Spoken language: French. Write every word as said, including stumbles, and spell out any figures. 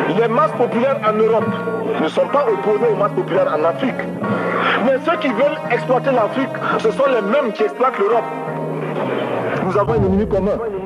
Les masses populaires en Europe ne sont pas opposées aux masses populaires en Afrique. Mais ceux qui veulent exploiter l'Afrique, ce sont les mêmes qui exploitent l'Europe. Nous avons un ennemi commun.